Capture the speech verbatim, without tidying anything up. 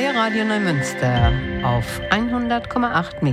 Freie Radio Neumünster auf hundert Komma acht MHz.